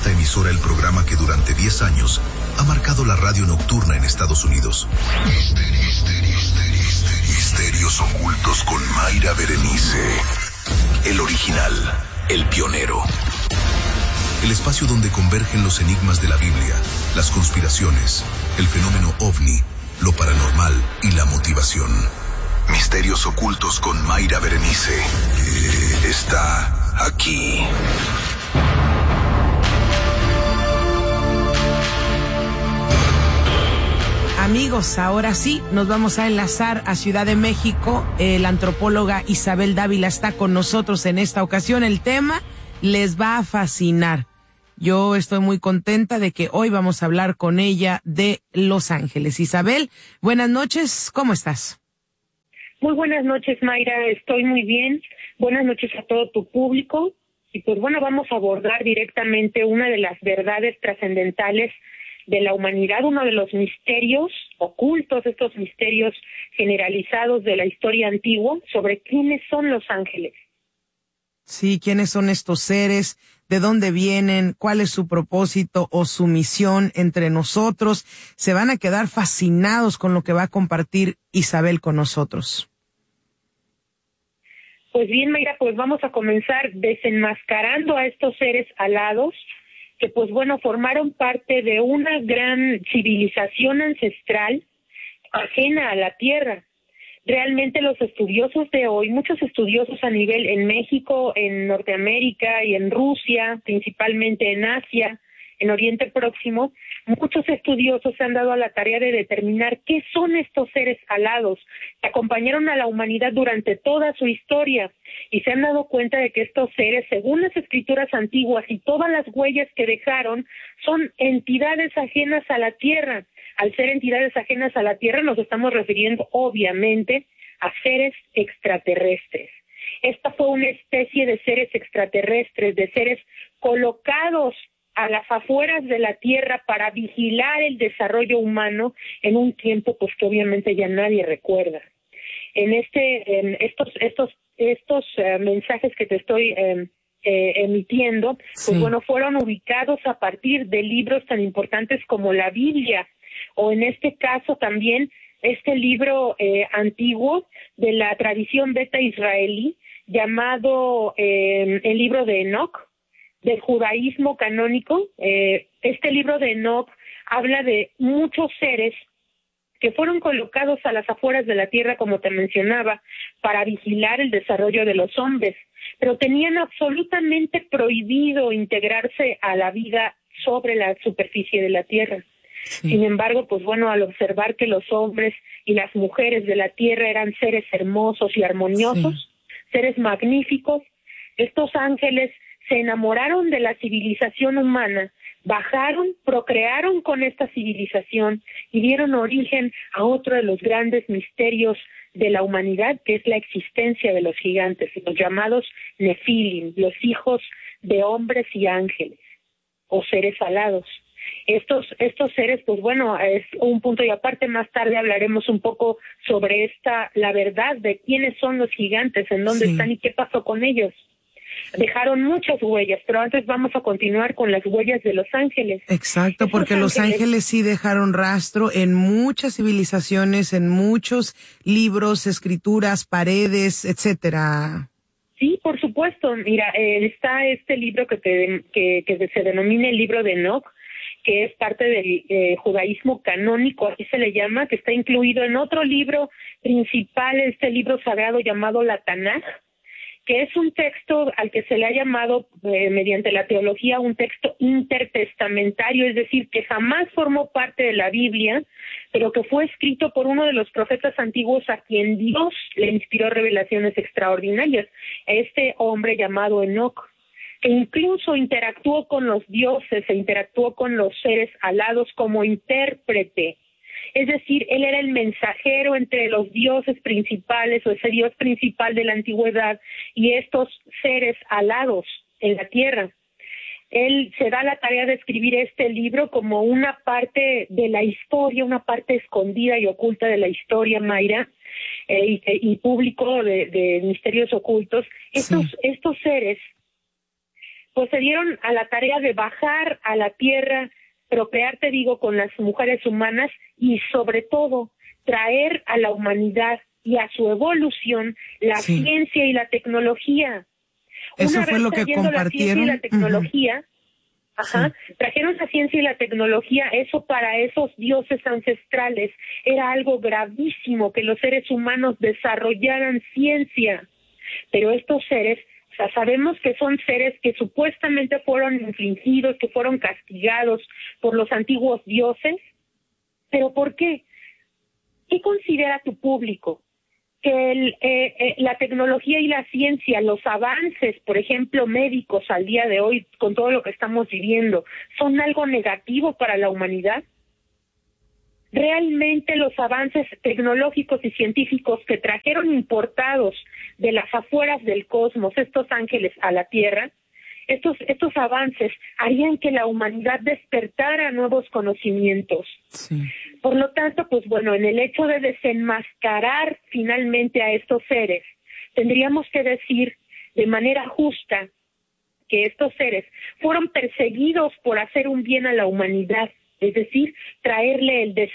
esta emisora el programa que durante 10 años ha marcado la radio nocturna en Estados Unidos. Misterios ocultos con Mayra Berenice. El original, el pionero. El espacio donde convergen los enigmas de la Biblia, las conspiraciones, el fenómeno ovni, lo paranormal y la motivación. Misterios ocultos con Mayra Berenice. Está aquí. Amigos, ahora sí, nos vamos a enlazar a Ciudad de México. La antropóloga Isabel Dávila está con nosotros en esta ocasión. El tema les va a fascinar. Yo estoy muy contenta de que hoy vamos a hablar con ella de Los Ángeles. Isabel, buenas noches, ¿cómo estás? Muy buenas noches, Mayra, estoy muy bien. Buenas noches a todo tu público. Y pues bueno, vamos a abordar directamente una de las verdades trascendentales de la humanidad, uno de los misterios ocultos, estos misterios generalizados de la historia antigua, sobre quiénes son los ángeles. Sí, quiénes son estos seres, de dónde vienen, cuál es su propósito o su misión entre nosotros. Se van a quedar fascinados con lo que va a compartir Isabel con nosotros. Pues bien, Mayra, pues vamos a comenzar desenmascarando a estos seres alados que pues bueno, formaron parte de una gran civilización ancestral ajena a la Tierra. Realmente los estudiosos de hoy, muchos estudiosos a nivel en México, en Norteamérica y en Rusia, principalmente en Asia, en Oriente Próximo, muchos estudiosos se han dado a la tarea de determinar qué son estos seres alados que acompañaron a la humanidad durante toda su historia y se han dado cuenta de que estos seres, según las escrituras antiguas y todas las huellas que dejaron, son entidades ajenas a la Tierra. Al ser entidades ajenas a la Tierra nos estamos refiriendo obviamente a seres extraterrestres. Esta fue una especie de seres extraterrestres, de seres colocados a las afueras de la Tierra para vigilar el desarrollo humano en un tiempo pues que obviamente ya nadie recuerda. Estos mensajes que te estoy emitiendo, sí, pues bueno, fueron ubicados a partir de libros tan importantes como la Biblia, o en este caso también este libro antiguo de la tradición beta israelí llamado el libro de Enoch, del judaísmo canónico. Este libro de Enoch habla de muchos seres que fueron colocados a las afueras de la Tierra, como te mencionaba, para vigilar el desarrollo de los hombres, pero tenían absolutamente prohibido integrarse a la vida sobre la superficie de la Tierra. Sí. Sin embargo, pues bueno, al observar que los hombres y las mujeres de la Tierra eran seres hermosos y armoniosos, sí, seres magníficos, estos ángeles se enamoraron de la civilización humana, bajaron, procrearon con esta civilización y dieron origen a otro de los grandes misterios de la humanidad, que es la existencia de los gigantes, los llamados Nefilim, los hijos de hombres y ángeles, o seres alados. Estos seres, pues bueno, es un punto y aparte. Más tarde hablaremos un poco sobre la verdad de quiénes son los gigantes, en dónde están y qué pasó con ellos. Dejaron muchas huellas, pero antes vamos a continuar con las huellas de los ángeles. Exacto, porque los ángeles sí dejaron rastro en muchas civilizaciones, en muchos libros, escrituras, paredes, etcétera. Sí, por supuesto. Mira, está este libro que se denomina el libro de Enoch, que es parte del judaísmo canónico, así se le llama, que está incluido en otro libro principal, este libro sagrado llamado la Tanaj, que es un texto al que se le ha llamado mediante la teología un texto intertestamentario, es decir, que jamás formó parte de la Biblia, pero que fue escrito por uno de los profetas antiguos a quien Dios le inspiró revelaciones extraordinarias, a este hombre llamado Enoch, que incluso interactuó con los dioses e interactuó con los seres alados como intérprete. Es decir, él era el mensajero entre los dioses principales o ese dios principal de la antigüedad y estos seres alados en la tierra. Él se da la tarea de escribir este libro como una parte de la historia, una parte escondida y oculta de la historia, Mayra, y público de misterios ocultos. Estos seres pues se dieron a la tarea de bajar a la tierra, procrear, te digo, con las mujeres humanas y sobre todo traer a la humanidad y a su evolución la ciencia y la tecnología. Eso fue lo que compartieron. La ciencia y la tecnología, trajeron la ciencia y la tecnología, eso para esos dioses ancestrales era algo gravísimo, que los seres humanos desarrollaran ciencia. Pero estos seres, o sea, sabemos que son seres que supuestamente fueron infligidos, que fueron castigados por los antiguos dioses. ¿Pero por qué? ¿Qué considera tu público? Que la tecnología y la ciencia, los avances, por ejemplo, médicos al día de hoy, con todo lo que estamos viviendo, ¿son algo negativo para la humanidad? Realmente los avances tecnológicos y científicos que trajeron importados de las afueras del cosmos, estos ángeles a la Tierra, estos avances harían que la humanidad despertara nuevos conocimientos. Sí. Por lo tanto, pues bueno, en el hecho de desenmascarar finalmente a estos seres, tendríamos que decir de manera justa que estos seres fueron perseguidos por hacer un bien a la humanidad, es decir, traerle el